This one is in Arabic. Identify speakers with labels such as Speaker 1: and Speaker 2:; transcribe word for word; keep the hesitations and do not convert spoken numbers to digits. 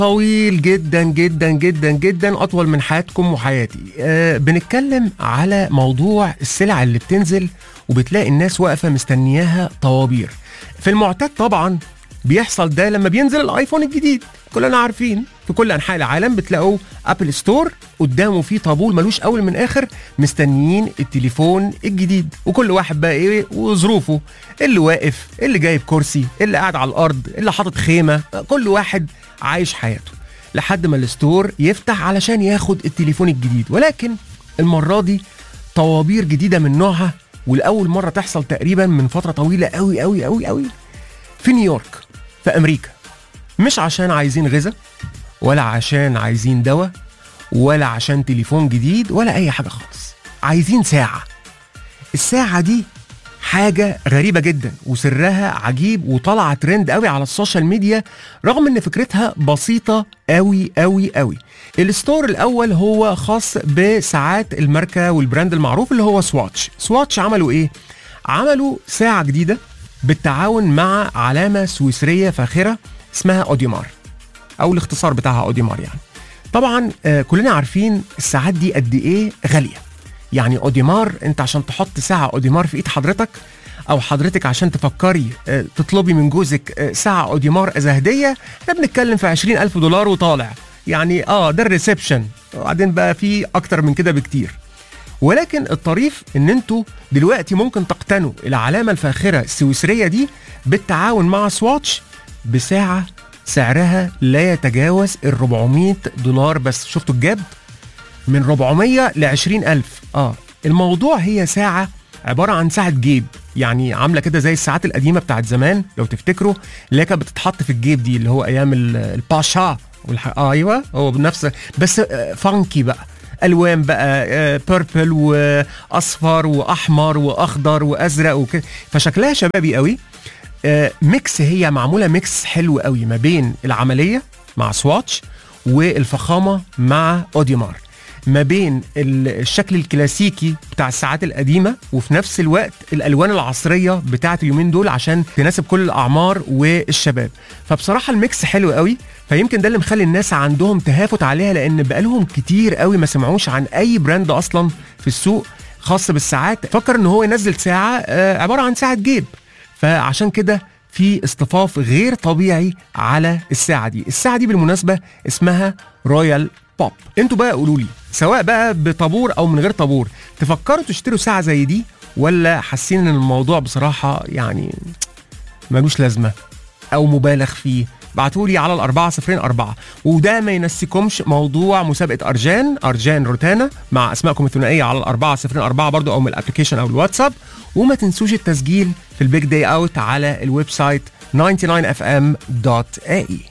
Speaker 1: طويل جدا جدا جدا جدا، اطول من حياتكم وحياتي. أه بنتكلم على موضوع السلع اللي بتنزل وبتلاقي الناس واقفه مستنياها طوابير. في المعتاد طبعا بيحصل ده لما بينزل الايفون الجديد، كلنا عارفين في كل انحاء العالم بتلاقوا ابل ستور قدامه فيه طابور ملوش اول من اخر مستنيين التليفون الجديد، وكل واحد بقى ايه وظروفه، اللي واقف، اللي جايب كرسي، اللي قاعد على الارض، اللي حاطط خيمه، كل واحد عايش حياته لحد ما الستور يفتح علشان ياخد التليفون الجديد. ولكن المره دي طوابير جديده من نوعها، والاول مره تحصل تقريبا من فتره طويله قوي قوي قوي قوي في نيويورك في امريكا. مش عشان عايزين غذاء ولا عشان عايزين دواء ولا عشان تليفون جديد ولا اي حاجه خالص، عايزين ساعه. الساعه دي حاجه غريبه جدا وسرها عجيب وطلع ترند قوي على السوشيال ميديا، رغم ان فكرتها بسيطه قوي قوي قوي. الستور الاول هو خاص بساعات الماركه والبراند المعروف اللي هو سواتش. سواتش عملوا ايه؟ عملوا ساعه جديده بالتعاون مع علامه سويسريه فاخره اسمها اوديمار، او الاختصار بتاعها اوديمار يعني. طبعا آه كلنا عارفين الساعات دي قد ايه غاليه. يعني اوديمار، انت عشان تحط ساعه اوديمار في ايد حضرتك، او حضرتك عشان تفكري آه تطلبي من جوزك آه ساعه اوديمار از هديه، احنا بنتكلم في عشرين ألف دولار وطالع. يعني اه ده الريسبشن، وبعدين بقى في اكتر من كده بكتير. ولكن الطريف ان انتوا دلوقتي ممكن تقتنوا العلامه الفاخره السويسريه دي بالتعاون مع سواتش بساعه سعرها لا يتجاوز ال أربعمية دولار بس. شفتوا الجاب؟ من أربعمية ل عشرين ألف. اه الموضوع هي ساعه عباره عن ساعه جيب، يعني عامله كده زي الساعات القديمه بتاعت زمان لو تفتكروا، اللي كانت بتتحط في الجيب دي، اللي هو ايام الباشا والح... آه ايوه هو بنفس، بس آه فانكي بقى، الوان بقى آه بيربل واصفر واحمر واخضر وازرق وكده، فشكلها شبابي قوي. آه ميكس، هي معموله ميكس حلو قوي ما بين العمليه مع سواتش والفخامه مع اوديمار، ما بين الشكل الكلاسيكي بتاع الساعات القديمه وفي نفس الوقت الالوان العصريه بتاعت اليومين دول عشان تناسب كل الاعمار والشباب. فبصراحه الميكس حلو قوي، فيمكن ده اللي مخلي الناس عندهم تهافت عليها، لان بقالهم كتير قوي ما سمعوش عن اي براند اصلا في السوق خاص بالساعات فكر ان هو ينزل ساعه آه عباره عن ساعه جيب. فعشان كده في اصطفاف غير طبيعي على الساعه دي. الساعه دي بالمناسبه اسمها رويال بوب. انتوا بقى قولوا لي، سواء بقى بطابور او من غير طابور، تفكروا تشتروا ساعه زي دي ولا حاسين ان الموضوع بصراحه يعني ملوش لازمه او مبالغ فيه؟ بعتولي على الأربعة صفرين أربعة. وده ما ينسيكمش موضوع مسابقة أرجان أرجان روتانا مع أسمائكم الثنائية على الأربعة صفرين أربعة برضو، أو من الابليكيشن أو الواتساب. وما تنسوش التسجيل في البيج داي أوت على الويب سايت تسعة وتسعين اف ام دوت اي.